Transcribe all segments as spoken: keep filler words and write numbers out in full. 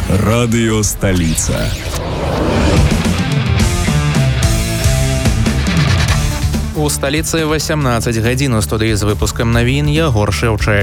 Радио «Столица». У сталіцы васямнаццаць гадзін у студыі з выпускам навін Ягор Шэўчэк.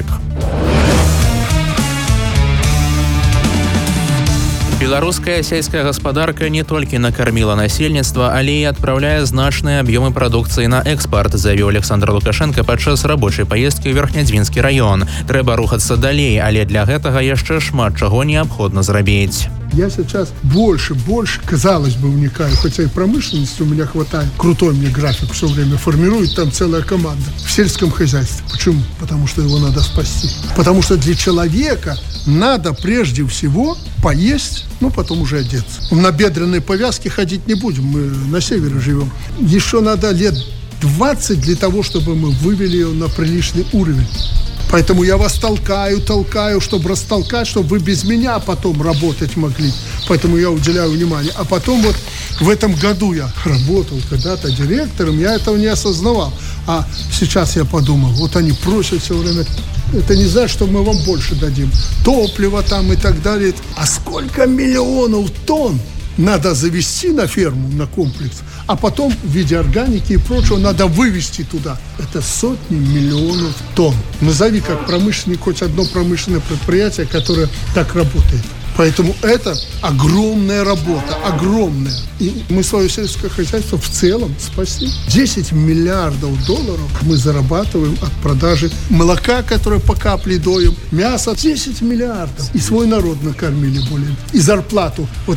Беларуская сельская гаспадарка не толькі накарміла насельніцтва, але і адпраўляе значныя аб'ёмы прадукцыі на экспарт, заявіў Александр Лукашенко падчас рабочай паездкі ў Верхнядзвінскі раён. Трэба рухацца далей, але для гэтага яшчэ шмат чаго неабходна зрабіць. Я сейчас больше, больше, казалось бы, вникаю, хотя и промышленности у меня хватает. Крутой мне график все время формирует, там целая команда. В сельском хозяйстве. Почему? Потому что его надо спасти. Потому что для человека надо прежде всего поесть, ну, потом уже одеться. На бедренной повязке ходить не будем, мы на севере живем. Еще надо лет двадцать для того, чтобы мы вывели его на приличный уровень. Поэтому я вас толкаю, толкаю, чтобы растолкать, чтобы вы без меня потом работать могли. Поэтому я уделяю внимание. А потом вот в этом году я работал когда-то директором, я этого не осознавал. А сейчас я подумал, вот они просят все время, это не значит, что мы вам больше дадим. Топливо там и так далее. А сколько миллионов тонн надо завести на ферму, на комплекс, а потом в виде органики и прочего надо вывести туда. Это сотни миллионов тонн. Назови как промышленник хоть одно промышленное предприятие, которое так работает. Поэтому это огромная работа, огромная. И мы свое сельское хозяйство в целом спасли. десять миллиардов долларов мы зарабатываем от продажи молока, которое по капле доим, мясо. десять миллиардов. И свой народ накормили более. И зарплату. Вот